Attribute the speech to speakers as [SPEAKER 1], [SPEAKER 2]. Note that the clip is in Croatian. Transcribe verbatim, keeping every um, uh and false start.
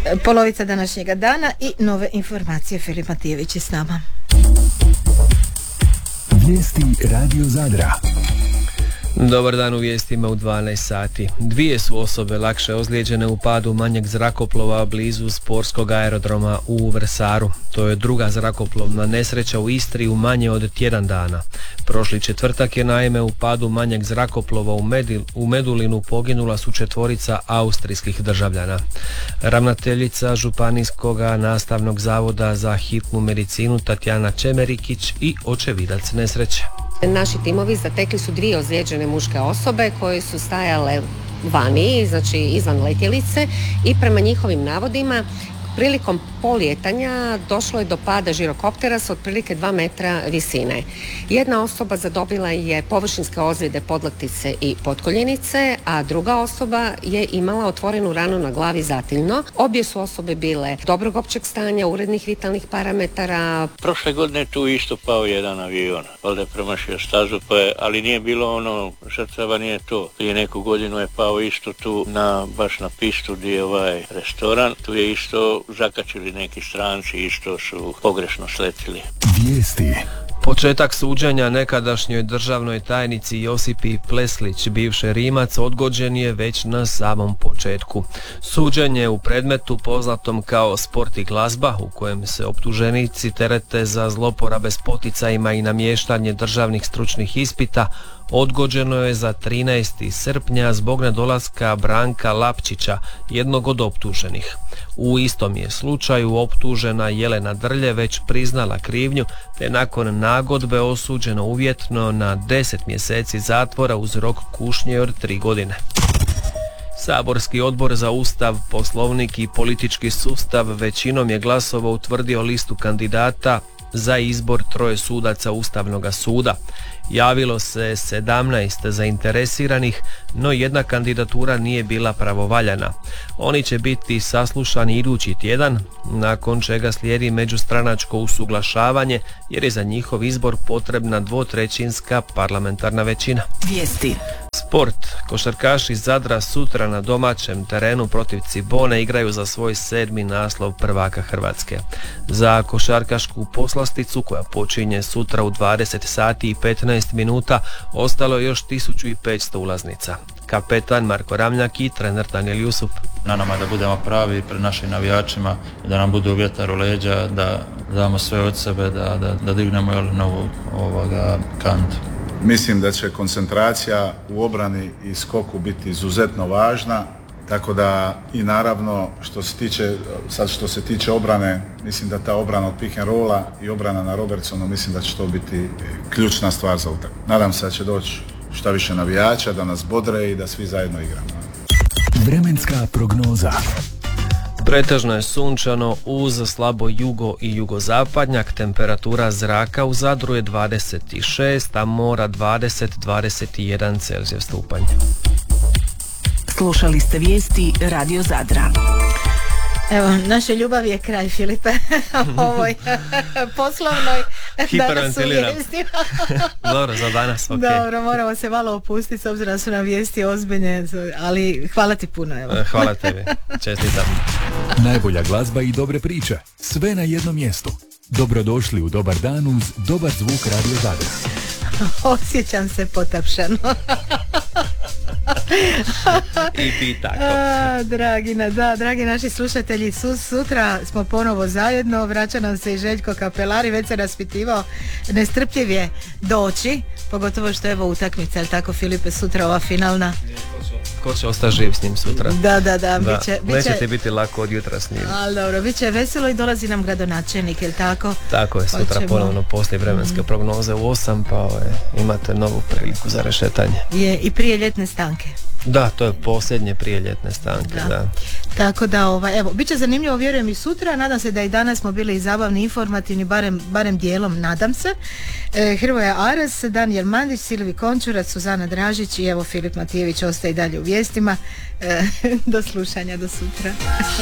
[SPEAKER 1] Polovica današnjega dana i nove informacije. Filip Matijević je s nama.
[SPEAKER 2] Vijesti Radio Zadra.
[SPEAKER 3] Dobar dan, u vijestima u dvanaest sati. Dvije su osobe lakše ozlijeđene u padu manjeg zrakoplova blizu sportskog aerodroma u Vrsaru. To je druga zrakoplovna nesreća u Istri u manje od tjedan dana. Prošli četvrtak je naime u padu manjeg zrakoplova u, Medil, u Medulinu poginula su četvorica austrijskih državljana. Ravnateljica Županijskog nastavnog zavoda za hitnu medicinu Tatjana Čemerikić i očevidac nesreće.
[SPEAKER 4] Naši timovi zatekli su dvije ozlijeđene muške osobe koje su stajale vani, znači izvan letjelice, i prema njihovim navodima prilikom polijetanja došlo je do pada žirokoptera s otprilike dva metra visine. Jedna osoba zadobila je površinske ozljede podlaktice i potkoljenice, a druga osoba je imala otvorenu ranu na glavi zatiljno. Obje su osobe bile dobrog općeg stanja, urednih vitalnih parametara.
[SPEAKER 5] Prošle godine tu isto pao jedan avion, valjda je premašio stazu, pa je, ali nije bilo ono, žrtava nije to. Prije neku godinu je pao isto tu na, baš na pistu gdje je ovaj restoran, tu je isto zakačili neki stranci, isto su pogrešno sletili.
[SPEAKER 2] Vijesti.
[SPEAKER 3] Početak suđenja nekadašnjoj državnoj tajnici Josipi Pleslić, bivše Rimac, odgođen je već na samom početku. Suđenje u predmetu poznatom kao Sport i glazba, u kojem se optuženici terete za zloporabe s poticajima i namještanje državnih stručnih ispita, odgođeno je za trinaestog srpnja zbog nedolaska Branka Lapčića, jednog od optuženih. U istom je slučaju optužena Jelena Drlje već priznala krivnju, te nakon nagodbe osuđena uvjetno na deset mjeseci zatvora uz rok kušnje od tri godine. Saborski odbor za Ustav, Poslovnik i politički sustav većinom je glasova utvrdio listu kandidata za izbor troje sudaca Ustavnog suda. Javilo se sedamnaest zainteresiranih, no jedna kandidatura nije bila pravovaljana. Oni će biti saslušani idući tjedan, nakon čega slijedi međustranačko usuglašavanje, jer je za njihov izbor potrebna dvotrećinska parlamentarna većina.
[SPEAKER 1] Vijesti.
[SPEAKER 3] Sport. Košarkaši Zadra sutra na domaćem terenu protiv Cibone igraju za svoj sedmi naslov prvaka Hrvatske. Za košarkašku poslasticu, koja počinje sutra u dvadeset sati i petnaest minuta, ostalo je još tisuću petsto ulaznica. Kapetan Marko Ramljak i trener Daniel Jusup.
[SPEAKER 6] Na nama da budemo pravi pred našim navijačima, da nam budu vjetar u leđa, da damo sve od sebe, da, da, da dignemo novu ovoga kantu.
[SPEAKER 7] Mislim da će koncentracija u obrani i skoku biti izuzetno važna, tako da i naravno što se tiče, sad što se tiče obrane, mislim da ta obrana od pick and rolla i obrana na Robertsonu, mislim da će to biti ključna stvar za utakmicu. Nadam se da će doći šta više navijača, da nas bodre i da svi zajedno igramo.
[SPEAKER 2] Vremenska prognoza.
[SPEAKER 3] Pretežno je sunčano uz slabo jugo i jugozapadnjak, temperatura zraka u Zadru je dvadeset šest, a mora dvadeset do dvadeset jedan Celzijus stupanj.
[SPEAKER 8] Slušali ste vijesti Radio Zadra.
[SPEAKER 1] Evo, naša ljubav je kraj, Filipe, ovoj poslovnoj.
[SPEAKER 3] Hiperventiliram. Dobro, za danas, ok.
[SPEAKER 1] Dobro, moramo se malo opustiti s obzirom da su nam vijesti ozbiljne, ali hvala ti puno. Evo.
[SPEAKER 3] Hvala tebi, čestitam.
[SPEAKER 2] Najbolja glazba i dobre priče, sve na jednom mjestu. Dobrodošli u Dobar dan uz dobar zvuk Radio Zadra.
[SPEAKER 1] Osjećam se potapšano.
[SPEAKER 3] I ti tako.
[SPEAKER 1] A, dragi, da, dragi naši slušatelji, su, sutra smo ponovo zajedno, vraća nam se i Željko Kapelari, već se raspitivao, nestrpljiv je doći, pogotovo što je evo utakmica, ali tako Filipe, sutra ova finalna.
[SPEAKER 3] Ko će ostati živ s njim sutra?
[SPEAKER 1] Da, da, da.
[SPEAKER 3] da.
[SPEAKER 1] Biće,
[SPEAKER 3] Neće
[SPEAKER 1] biće...
[SPEAKER 3] ti biti lako od jutra s njim.
[SPEAKER 1] Ali dobro, bit će veselo i dolazi nam gradonačelnik, jel tako?
[SPEAKER 3] Tako je, sutra Hoćemo... ponovno poslije vremenske prognoze u osam, pa ove, imate novu priliku za rešetanje.
[SPEAKER 1] Je i prije ljetne stanke.
[SPEAKER 3] Da, to je posljednje prije ljetne stanke, da. da.
[SPEAKER 1] Tako da, ovaj, evo, bit će zanimljivo, vjerujem i sutra, nadam se da i danas smo bili i zabavni, informativni, barem, barem dijelom, nadam se. E, Hrvoje Aras, Danijel Mandić, Silvi Končurac, Suzana Dražić i evo Filip Matijević ostaje dalje u vijestima. E, do slušanja, do sutra.